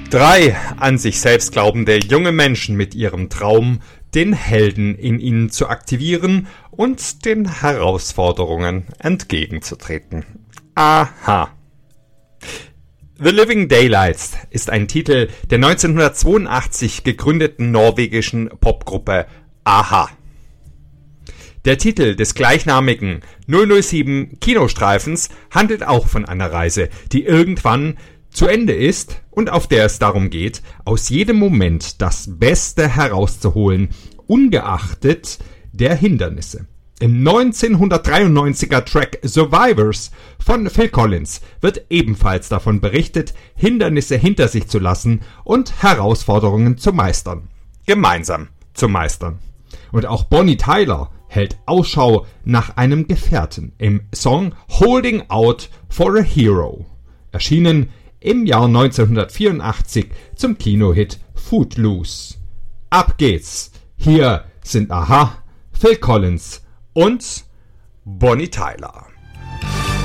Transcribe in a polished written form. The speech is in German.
Drei an sich selbst glaubende junge Menschen mit ihrem Traum, den Helden in ihnen zu aktivieren und den Herausforderungen entgegenzutreten. Aha. The Living Daylights ist ein Titel der 1982 gegründeten norwegischen Popgruppe a-ha. Der Titel des gleichnamigen 007 Kinostreifens handelt auch von einer Reise, die irgendwann zu Ende ist und auf der es darum geht, aus jedem Moment das Beste herauszuholen, ungeachtet der Hindernisse. Im 1993er Track Survivors von Phil Collins wird ebenfalls davon berichtet, Hindernisse hinter sich zu lassen und Herausforderungen zu meistern. Gemeinsam zu meistern. Und auch Bonnie Tyler hält Ausschau nach einem Gefährten im Song Holding Out for a Hero, erschienen im Jahr 1984 zum Kinohit Footloose. Ab geht's! Hier sind a-ha, Phil Collins und Bonnie Tyler.